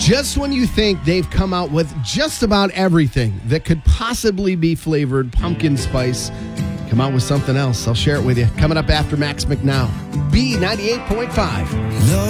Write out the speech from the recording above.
Just when you think they've come out with just about everything that could possibly be flavored pumpkin spice, come out with something else. I'll share it with you. Coming up after Max McNow. B98.5.